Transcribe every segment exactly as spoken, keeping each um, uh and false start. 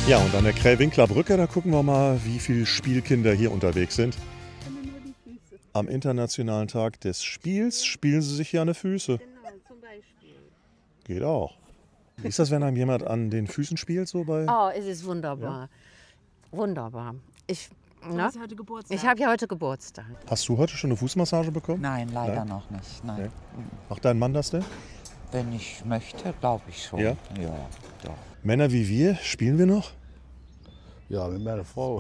Ja, und an der Krähwinkler Brücke, da gucken wir mal, wie viele Spielkinder hier unterwegs sind. Am Internationalen Tag des Spiels spielen sie sich hier an die Füße. Genau, zum Beispiel. Geht auch. Wie ist das, wenn einem jemand an den Füßen spielt? So bei Oh, es ist wunderbar. Ja? Wunderbar. Ich, na? Du hast heute Geburtstag. Ich habe ja heute Geburtstag. Hast du heute schon eine Fußmassage bekommen? Nein, leider Nein? noch nicht. Nein. Nee. Macht dein Mann das denn? Wenn ich möchte, glaube ich schon. Ja? Ja, doch. Männer wie wir, spielen wir noch? Ja, mit meiner Frau.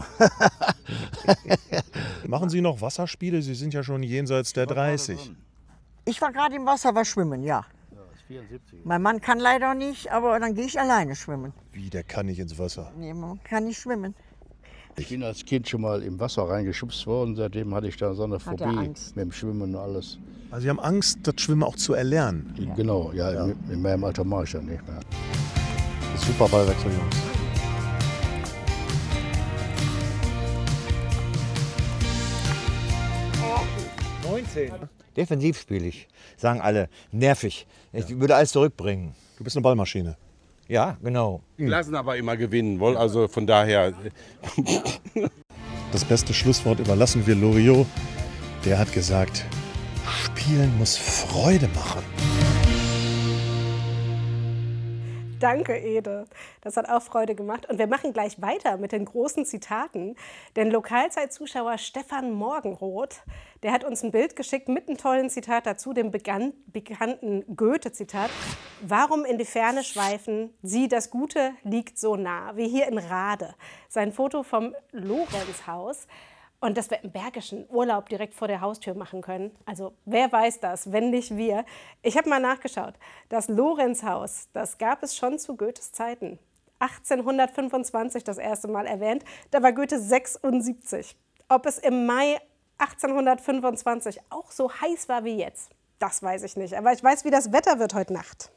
Machen Sie noch Wasserspiele? Sie sind ja schon jenseits der dreißig. Ich war gerade im Wasser, war schwimmen, ja. Ja, ist vierundsiebzig. Mein Mann kann leider nicht, aber dann gehe ich alleine schwimmen. Wie, der kann nicht ins Wasser? Nee, man kann nicht schwimmen. Ich bin als Kind schon mal im Wasser reingeschubst worden. Seitdem hatte ich da so eine Phobie mit dem Schwimmen und alles. Also Sie haben Angst, das Schwimmen auch zu erlernen? Ja. Genau, ja, ja. In, in meinem Alter mache ich das nicht mehr. Super Ballwechsel, Jungs. neunzehn. Defensiv spiele ich. Sagen alle, nervig. Ich ja. würde alles zurückbringen. Du bist eine Ballmaschine. Ja, genau. Wir lassen aber immer gewinnen, wohl. Also von daher. Das beste Schlusswort überlassen wir Loriot. Der hat gesagt, Spielen muss Freude machen. Danke, Ede. Das hat auch Freude gemacht. Und wir machen gleich weiter mit den großen Zitaten. Denn Lokalzeit-Zuschauer Stefan Morgenroth, der hat uns ein Bild geschickt mit einem tollen Zitat dazu, dem bekannten Goethe-Zitat. Warum in die Ferne schweifen? Sieh, das Gute liegt so nah, wie hier in Rade. Sein Foto vom Lorenzhaus. Und dass wir im Bergischen Urlaub direkt vor der Haustür machen können. Also wer weiß das, wenn nicht wir. Ich habe mal nachgeschaut. Das Lorenzhaus, das gab es schon zu Goethes Zeiten. achtzehnhundertfünfundzwanzig das erste Mal erwähnt. Da war Goethe sechsundsiebzig. Ob es im Mai achtzehnhundertfünfundzwanzig auch so heiß war wie jetzt, das weiß ich nicht. Aber ich weiß, wie das Wetter wird heute Nacht.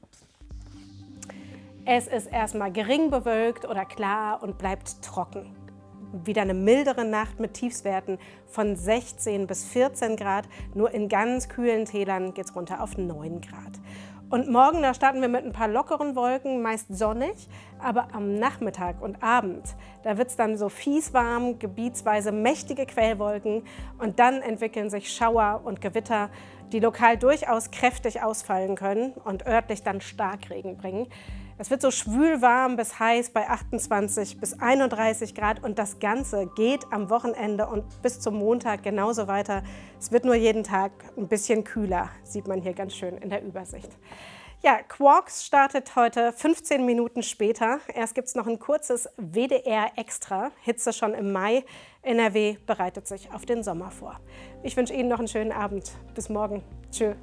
Es ist erstmal gering bewölkt oder klar und bleibt trocken. Wieder eine mildere Nacht mit Tiefstwerten von sechzehn bis vierzehn Grad. Nur in ganz kühlen Tälern geht es runter auf neun Grad. Und morgen, da starten wir mit ein paar lockeren Wolken, meist sonnig. Aber am Nachmittag und Abend, da wird es dann so fies warm, gebietsweise mächtige Quellwolken. Und dann entwickeln sich Schauer und Gewitter, die lokal durchaus kräftig ausfallen können und örtlich dann Starkregen bringen. Es wird so schwül warm bis heiß bei achtundzwanzig bis einunddreißig Grad und das Ganze geht am Wochenende und bis zum Montag genauso weiter. Es wird nur jeden Tag ein bisschen kühler, sieht man hier ganz schön in der Übersicht. Ja, Quarks startet heute fünfzehn Minuten später. Erst gibt es noch ein kurzes W D R-Extra, Hitze schon im Mai. N R W bereitet sich auf den Sommer vor. Ich wünsche Ihnen noch einen schönen Abend. Bis morgen. Tschö.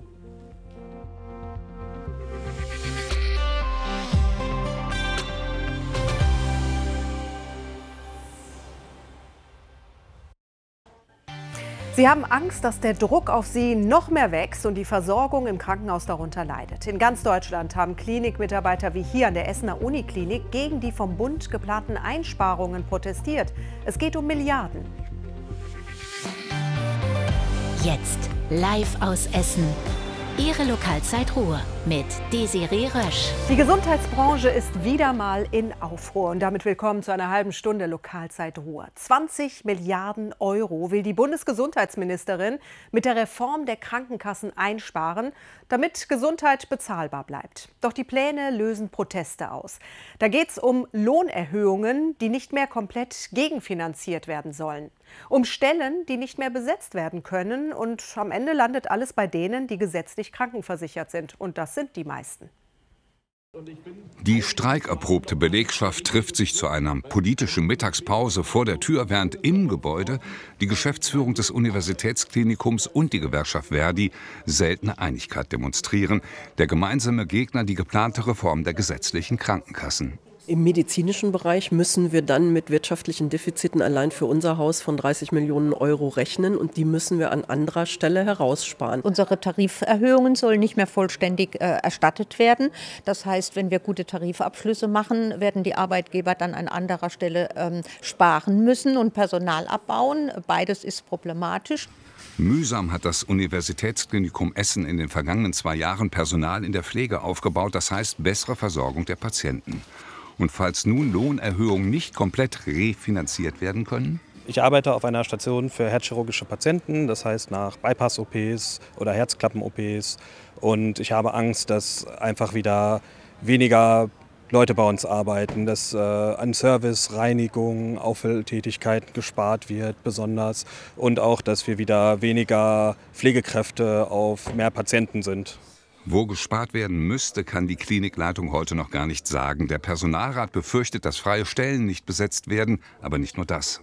Sie haben Angst, dass der Druck auf Sie noch mehr wächst und die Versorgung im Krankenhaus darunter leidet. In ganz Deutschland haben Klinikmitarbeiter wie hier an der Essener Uniklinik gegen die vom Bund geplanten Einsparungen protestiert. Es geht um Milliarden. Jetzt live aus Essen. Ihre Lokalzeit Ruhr mit Desiree Rösch. Die Gesundheitsbranche ist wieder mal in Aufruhr. Und damit willkommen zu einer halben Stunde Lokalzeit Ruhr. zwanzig Milliarden Euro will die Bundesgesundheitsministerin mit der Reform der Krankenkassen einsparen, damit Gesundheit bezahlbar bleibt. Doch die Pläne lösen Proteste aus. Da geht es um Lohnerhöhungen, die nicht mehr komplett gegenfinanziert werden sollen. Um Stellen, die nicht mehr besetzt werden können. Und am Ende landet alles bei denen, die gesetzlich krankenversichert sind. Und das sind die meisten. Die streikerprobte Belegschaft trifft sich zu einer politischen Mittagspause vor der Tür, während im Gebäude die Geschäftsführung des Universitätsklinikums und die Gewerkschaft Verdi seltene Einigkeit demonstrieren. Der gemeinsame Gegner die geplante Reform der gesetzlichen Krankenkassen. Im medizinischen Bereich müssen wir dann mit wirtschaftlichen Defiziten allein für unser Haus von dreißig Millionen Euro rechnen und die müssen wir an anderer Stelle heraussparen. Unsere Tariferhöhungen sollen nicht mehr vollständig äh, erstattet werden. Das heißt, wenn wir gute Tarifabschlüsse machen, werden die Arbeitgeber dann an anderer Stelle ähm, sparen müssen und Personal abbauen. Beides ist problematisch. Mühsam hat das Universitätsklinikum Essen in den vergangenen zwei Jahren Personal in der Pflege aufgebaut, das heißt bessere Versorgung der Patienten. Und falls nun Lohnerhöhungen nicht komplett refinanziert werden können? Ich arbeite auf einer Station für herzchirurgische Patienten, das heißt nach Bypass-O Ps oder Herzklappen-O Ps. Und ich habe Angst, dass einfach wieder weniger Leute bei uns arbeiten, dass äh, an Service, Reinigung, Auffülltätigkeiten gespart wird besonders und auch, dass wir wieder weniger Pflegekräfte auf mehr Patienten sind. Wo gespart werden müsste, kann die Klinikleitung heute noch gar nicht sagen. Der Personalrat befürchtet, dass freie Stellen nicht besetzt werden, aber nicht nur das.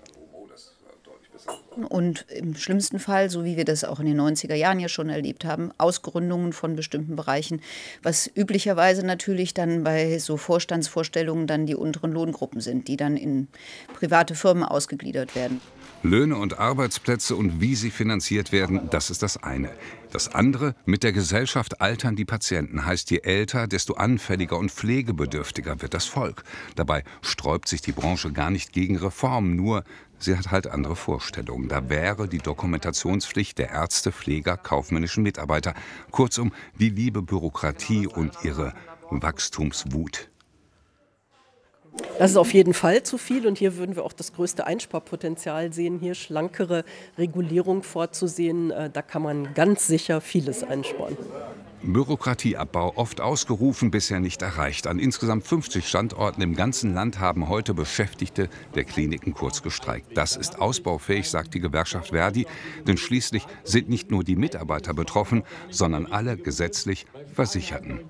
Und im schlimmsten Fall, so wie wir das auch in den neunziger Jahren ja schon erlebt haben, Ausgründungen von bestimmten Bereichen, was üblicherweise natürlich dann bei so Vorstandsvorstellungen dann die unteren Lohngruppen sind, die dann in private Firmen ausgegliedert werden. Löhne und Arbeitsplätze und wie sie finanziert werden, das ist das eine. Das andere, mit der Gesellschaft altern die Patienten. Heißt, je älter, desto anfälliger und pflegebedürftiger wird das Volk. Dabei sträubt sich die Branche gar nicht gegen Reformen, nur sie hat halt andere Vorstellungen. Da wäre die Dokumentationspflicht der Ärzte, Pfleger, kaufmännischen Mitarbeiter. Kurzum, die liebe Bürokratie und ihre Wachstumswut. Das ist auf jeden Fall zu viel und hier würden wir auch das größte Einsparpotenzial sehen, hier schlankere Regulierung vorzusehen. Da kann man ganz sicher vieles einsparen. Bürokratieabbau oft ausgerufen, bisher nicht erreicht. An insgesamt fünfzig Standorten im ganzen Land haben heute Beschäftigte der Kliniken kurz gestreikt. Das ist ausbaufähig, sagt die Gewerkschaft Verdi, denn schließlich sind nicht nur die Mitarbeiter betroffen, sondern alle gesetzlich Versicherten.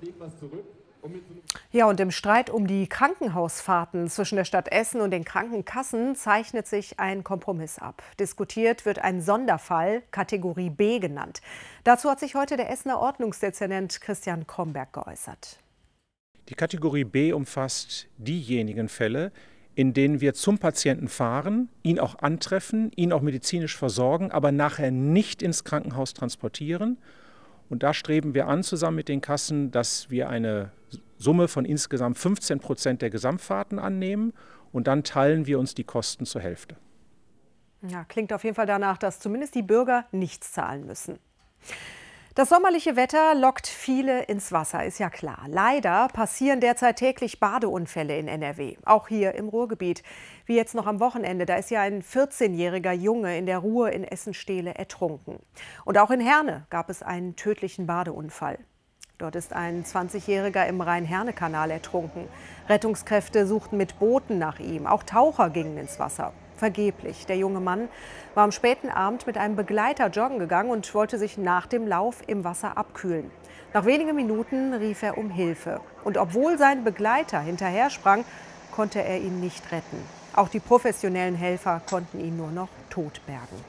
Ja, und im Streit um die Krankenhausfahrten zwischen der Stadt Essen und den Krankenkassen zeichnet sich ein Kompromiss ab. Diskutiert wird ein Sonderfall, Kategorie B genannt. Dazu hat sich heute der Essener Ordnungsdezernent Christian Kromberg geäußert. Die Kategorie B umfasst diejenigen Fälle, in denen wir zum Patienten fahren, ihn auch antreffen, ihn auch medizinisch versorgen, aber nachher nicht ins Krankenhaus transportieren. Und da streben wir an, zusammen mit den Kassen, dass wir eine Summe von insgesamt fünfzehn Prozent der Gesamtfahrten annehmen und dann teilen wir uns die Kosten zur Hälfte. Ja, klingt auf jeden Fall danach, dass zumindest die Bürger nichts zahlen müssen. Das sommerliche Wetter lockt viele ins Wasser, ist ja klar. Leider passieren derzeit täglich Badeunfälle in N R W, auch hier im Ruhrgebiet. Wie jetzt noch am Wochenende, da ist ja ein vierzehnjähriger Junge in der Ruhr in Essen-Stehle ertrunken. Und auch in Herne gab es einen tödlichen Badeunfall. Dort ist ein zwanzigjähriger im Rhein-Herne-Kanal ertrunken. Rettungskräfte suchten mit Booten nach ihm. Auch Taucher gingen ins Wasser. Vergeblich. Der junge Mann war am späten Abend mit einem Begleiter joggen gegangen und wollte sich nach dem Lauf im Wasser abkühlen. Nach wenigen Minuten rief er um Hilfe. Und obwohl sein Begleiter hinterher sprang, konnte er ihn nicht retten. Auch die professionellen Helfer konnten ihn nur noch tot bergen.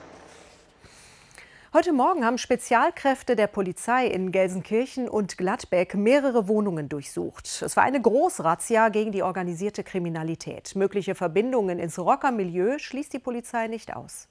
Heute Morgen haben Spezialkräfte der Polizei in Gelsenkirchen und Gladbeck mehrere Wohnungen durchsucht. Es war eine Großrazzia gegen die organisierte Kriminalität. Mögliche Verbindungen ins Rockermilieu schließt die Polizei nicht aus.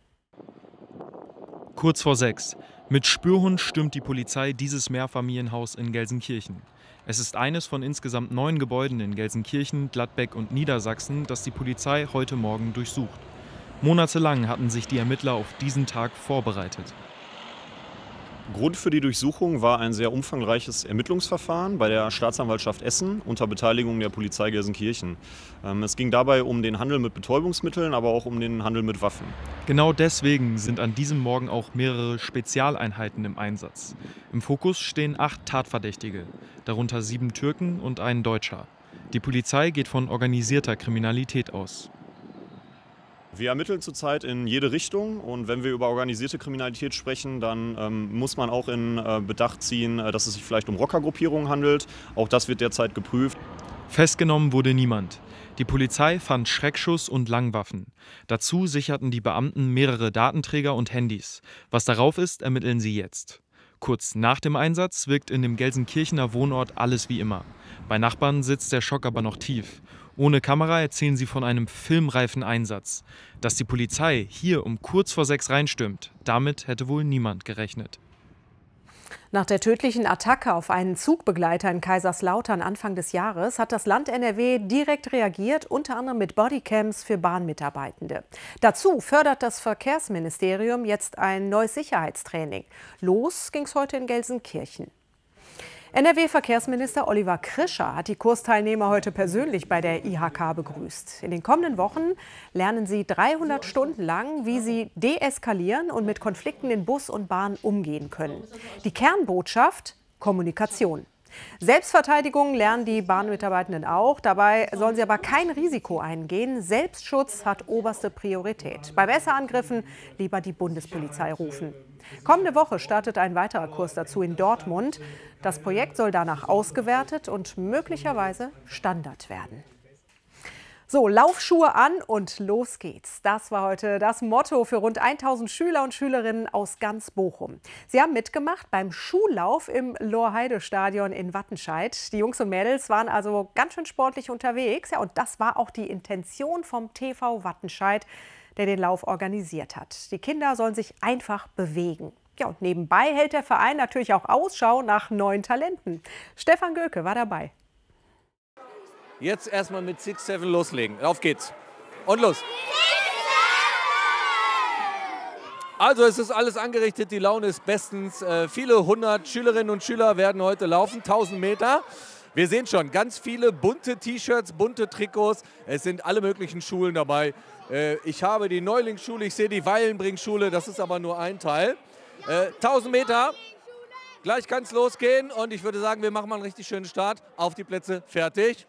Kurz vor sechs. Mit Spürhund stürmt die Polizei dieses Mehrfamilienhaus in Gelsenkirchen. Es ist eines von insgesamt neun Gebäuden in Gelsenkirchen, Gladbeck und Niedersachsen, das die Polizei heute Morgen durchsucht. Monatelang hatten sich die Ermittler auf diesen Tag vorbereitet. Grund für die Durchsuchung war ein sehr umfangreiches Ermittlungsverfahren bei der Staatsanwaltschaft Essen unter Beteiligung der Polizei Gelsenkirchen. Es ging dabei um den Handel mit Betäubungsmitteln, aber auch um den Handel mit Waffen. Genau deswegen sind an diesem Morgen auch mehrere Spezialeinheiten im Einsatz. Im Fokus stehen acht Tatverdächtige, darunter sieben Türken und ein Deutscher. Die Polizei geht von organisierter Kriminalität aus. Wir ermitteln zurzeit in jede Richtung und wenn wir über organisierte Kriminalität sprechen, dann ähm, muss man auch in äh, Bedacht ziehen, äh, dass es sich vielleicht um Rockergruppierungen handelt. Auch das wird derzeit geprüft. Festgenommen wurde niemand. Die Polizei fand Schreckschuss und Langwaffen. Dazu sicherten die Beamten mehrere Datenträger und Handys. Was darauf ist, ermitteln sie jetzt. Kurz nach dem Einsatz wirkt in dem Gelsenkirchener Wohnort alles wie immer. Bei Nachbarn sitzt der Schock aber noch tief. Ohne Kamera erzählen sie von einem filmreifen Einsatz. Dass die Polizei hier um kurz vor sechs reinstürmt, damit hätte wohl niemand gerechnet. Nach der tödlichen Attacke auf einen Zugbegleiter in Kaiserslautern Anfang des Jahres hat das Land N R W direkt reagiert, unter anderem mit Bodycams für Bahnmitarbeitende. Dazu fördert das Verkehrsministerium jetzt ein neues Sicherheitstraining. Los ging es heute in Gelsenkirchen. N R W-Verkehrsminister Oliver Krischer hat die Kursteilnehmer heute persönlich bei der I H K begrüßt. In den kommenden Wochen lernen sie dreihundert Stunden lang, wie sie deeskalieren und mit Konflikten in Bus und Bahn umgehen können. Die Kernbotschaft: Kommunikation. Selbstverteidigung lernen die Bahnmitarbeitenden auch. Dabei sollen sie aber kein Risiko eingehen. Selbstschutz hat oberste Priorität. Bei Messerangriffen lieber die Bundespolizei rufen. Kommende Woche startet ein weiterer Kurs dazu in Dortmund. Das Projekt soll danach ausgewertet und möglicherweise Standard werden. So, Laufschuhe an und los geht's. Das war heute das Motto für rund tausend Schüler und Schülerinnen aus ganz Bochum. Sie haben mitgemacht beim Schuhlauf im Lorheide-Stadion in Wattenscheid. Die Jungs und Mädels waren also ganz schön sportlich unterwegs. Ja, und das war auch die Intention vom T V Wattenscheid, der den Lauf organisiert hat. Die Kinder sollen sich einfach bewegen. Ja, und nebenbei hält der Verein natürlich auch Ausschau nach neuen Talenten. Stefan Göke war dabei. Jetzt erstmal mit six seven loslegen. Auf geht's. Und los. Also es ist alles angerichtet, die Laune ist bestens. Äh, viele hundert Schülerinnen und Schüler werden heute laufen, tausend Meter. Wir sehen schon ganz viele bunte T-Shirts, bunte Trikots. Es sind alle möglichen Schulen dabei. Äh, ich habe die Neulingsschule, ich sehe die Weilenbring-Schule, das ist aber nur ein Teil. Äh, tausend Meter, gleich kann es losgehen und ich würde sagen, wir machen mal einen richtig schönen Start. Auf die Plätze, fertig.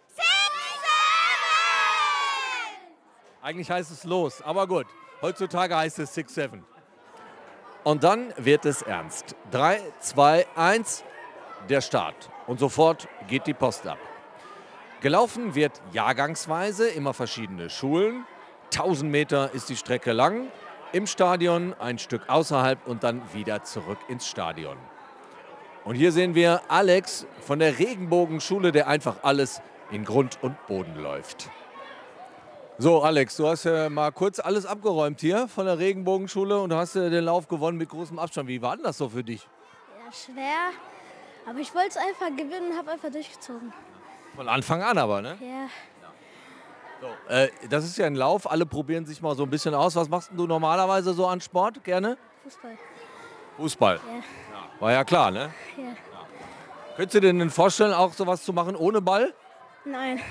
Eigentlich heißt es los, aber gut. Heutzutage heißt es six seven. Und dann wird es ernst. drei, zwei, eins, der Start. Und sofort geht die Post ab. Gelaufen wird jahrgangsweise, immer verschiedene Schulen. tausend Meter ist die Strecke lang. Im Stadion ein Stück außerhalb und dann wieder zurück ins Stadion. Und hier sehen wir Alex von der Regenbogenschule, der einfach alles in Grund und Boden läuft. So, Alex, du hast ja mal kurz alles abgeräumt hier von der Regenbogenschule und du hast den Lauf gewonnen mit großem Abstand. Wie war denn das so für dich? Ja, schwer, aber ich wollte es einfach gewinnen und habe einfach durchgezogen. Von Anfang an aber, ne? Ja. So, äh, das ist ja ein Lauf, alle probieren sich mal so ein bisschen aus. Was machst du normalerweise so an Sport gerne? Fußball. Fußball? Ja. War ja klar, ne? Ja. Könntest du dir denn vorstellen, auch sowas zu machen ohne Ball? Nein.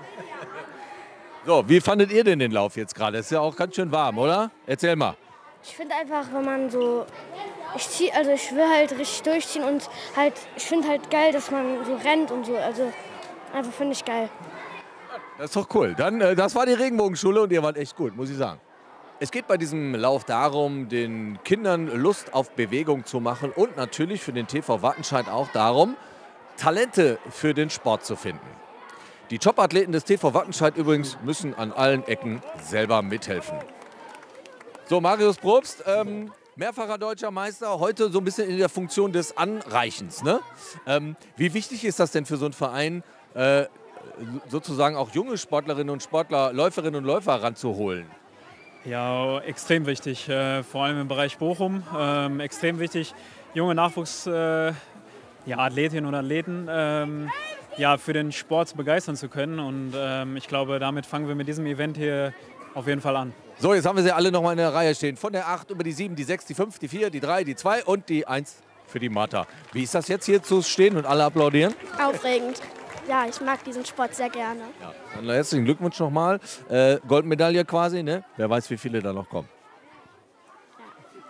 So, wie fandet ihr denn den Lauf jetzt gerade? Ist ja auch ganz schön warm, oder? Erzähl mal. Ich finde einfach, wenn man so, ich zieh, also ich will halt richtig durchziehen und halt, ich finde halt geil, dass man so rennt und so, also einfach finde ich geil. Das ist doch cool. Dann, äh, das war die Regenbogenschule und ihr wart echt gut, muss ich sagen. Es geht bei diesem Lauf darum, den Kindern Lust auf Bewegung zu machen und natürlich für den T V Wattenscheid auch darum, Talente für den Sport zu finden. Die Top-Athleten des T V Wattenscheid übrigens müssen an allen Ecken selber mithelfen. So, Marius Probst, ähm, mehrfacher deutscher Meister, heute so ein bisschen in der Funktion des Anreichens. Ne? Ähm, wie wichtig ist das denn für so einen Verein, äh, sozusagen auch junge Sportlerinnen und Sportler, Läuferinnen und Läufer ranzuholen? Ja, extrem wichtig, äh, vor allem im Bereich Bochum. Ähm, extrem wichtig, junge Nachwuchs- äh, ja, Athletinnen und Athleten ähm, ja, für den Sport begeistern zu können. Und ähm, ich glaube, damit fangen wir mit diesem Event hier auf jeden Fall an. So, jetzt haben wir sie alle noch mal in der Reihe stehen. Von der acht über die sieben, die sechs, die fünf, die vier, die drei, die zwei und die eins für die Martha. Wie ist das jetzt hier zu stehen und alle applaudieren? Aufregend. Ja, ich mag diesen Sport sehr gerne. Ja. Dann herzlichen Glückwunsch nochmal. Äh, Goldmedaille quasi, ne? Wer weiß, wie viele da noch kommen.